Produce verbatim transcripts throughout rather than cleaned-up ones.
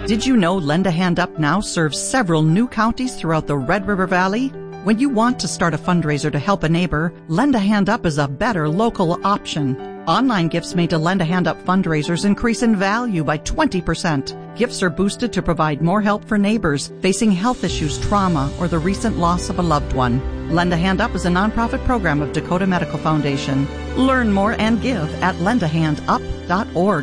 Did you know Lend a Hand Up now serves several new counties throughout the Red River Valley? When you want to start a fundraiser to help a neighbor, Lend a Hand Up is a better local option. Online gifts made to Lend a Hand Up fundraisers increase in value by twenty percent. Gifts are boosted to provide more help for neighbors facing health issues, trauma, or the recent loss of a loved one. Lend a Hand Up is a nonprofit program of Dakota Medical Foundation. Learn more and give at lend a hand up dot org.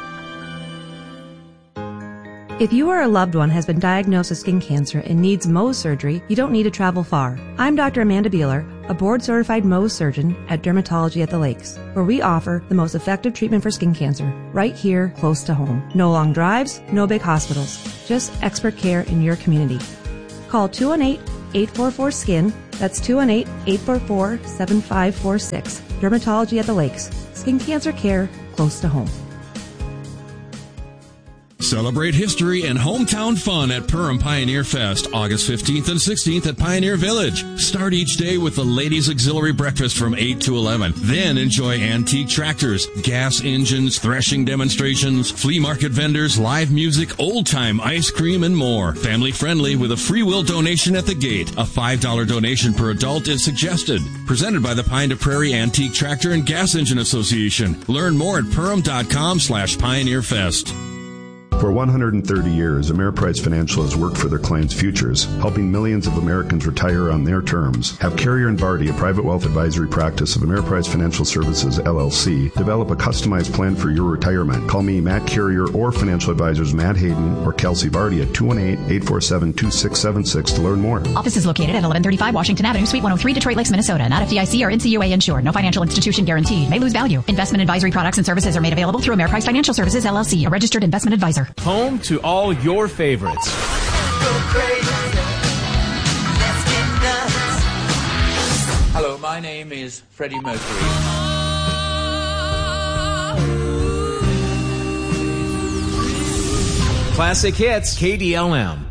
If you or a loved one has been diagnosed with skin cancer and needs Mohs surgery, you don't need to travel far. I'm Doctor Amanda Beeler, a board-certified Mohs surgeon at Dermatology at the Lakes, where we offer the most effective treatment for skin cancer, right here, close to home. No long drives, no big hospitals, just expert care in your community. Call two one eight, eight four four, S K I N. That's two one eight, eight four four, seven five four six. Dermatology at the Lakes. Skin cancer care close to home. Celebrate history and hometown fun at Perham Pioneer Fest, August fifteenth and sixteenth at Pioneer Village. Start each day with the Ladies Auxiliary Breakfast from eight to eleven. Then enjoy antique tractors, gas engines, threshing demonstrations, flea market vendors, live music, old-time ice cream, and more. Family friendly with a free will donation at the gate. A five dollars donation per adult is suggested. Presented by the Pine to Prairie Antique Tractor and Gas Engine Association. Learn more at perham.com slash Pioneer Fest. For one hundred thirty years, Ameriprise Financial has worked for their clients' futures, helping millions of Americans retire on their terms. Have Carrier and Vardy, a private wealth advisory practice of Ameriprise Financial Services, L L C, develop a customized plan for your retirement. Call me, Matt Carrier, or financial advisors Matt Hayden or Kelsey Vardy at two one eight, eight four seven, two six seven six to learn more. Office is located at eleven thirty-five Washington Avenue, Suite one oh three, Detroit Lakes, Minnesota. Not F D I C or N C U A insured. No financial institution guaranteed. May lose value. Investment advisory products and services are made available through Ameriprise Financial Services, L L C, a registered investment advisor. Home to all your favorites. Go crazy. Let's get nuts. Hello, my name is Freddie Mercury. Classic hits, K D L M.